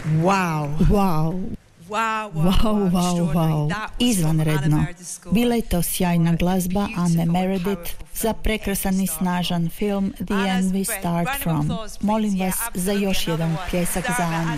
Wow. Wow. Wow. Izvanredno. Bila je to sjajna glazba Anne Meredith za prekrasan i snažan film The End We Start From. Molim vas za još jedan pljesak za Anne.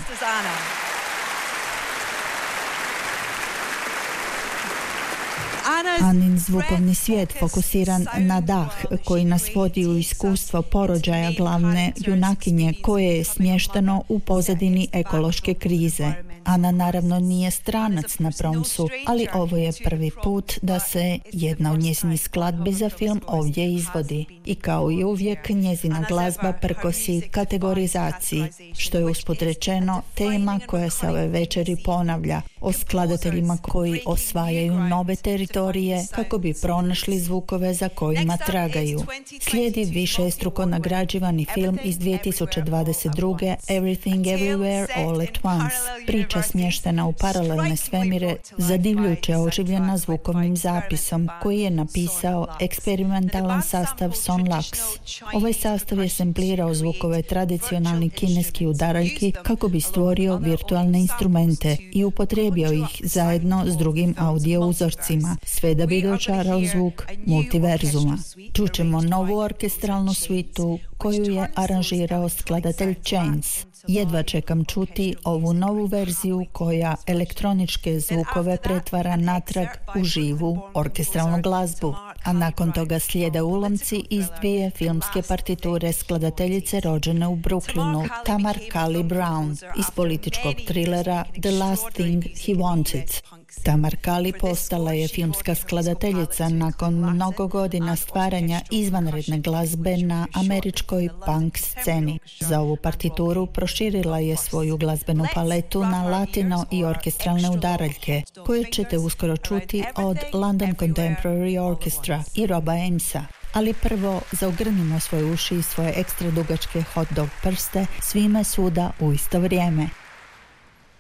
Annin zvukovni svijet fokusiran na dah koji nas vodi u iskustvo porođaja glavne junakinje koje je smješteno u pozadini ekološke krize. Ana naravno nije stranac na Bronxu, ali ovo je prvi put da se jedna od njezinih skladbi za film ovdje izvodi. I kao i uvijek njezina glazba prkosi kategorizaciji, što je usput rečeno tema koja se ove večeri ponavlja, o skladateljima koji osvajaju nove teritorije kako bi pronašli zvukove za kojima tragaju. Slijedi višestruko nagrađivani film iz 2022. Everything Everywhere All at Once. Priča smještena u paralelne svemire, zadivljujuće oživljena zvukovnim zapisom koji je napisao eksperimentalan sastav Son Lux. Ovaj sastav je semplirao zvukove tradicionalnih kineskih udaraljki kako bi stvorio virtualne instrumente i upotrijebio ih zajedno s drugim audio uzorcima, sve da bi dočarao zvuk multiverzuma. Čućemo novu orkestralnu svitu koju je aranžirao skladatelj Chains. Jedva čekam čuti ovu novu verziju koja elektroničke zvukove pretvara natrag u živu orkestralnu glazbu. A nakon toga slijede ulomci iz dvije filmske partiture skladateljice rođene u Brooklynu, Tamar Kali Brown, iz političkog trilera The Last Thing He Wanted. Tamar Kali postala je filmska skladateljica nakon mnogo godina stvaranja izvanredne glazbe na američkoj punk sceni. Za ovu partituru proširila je svoju glazbenu paletu na latino i orkestralne udaraljke, koje ćete uskoro čuti od London Contemporary Orchestra i Roba Amesa. Ali prvo zaogrnimo svoje uši i svoje ekstra dugačke hot dog prste svime svuda u isto vrijeme.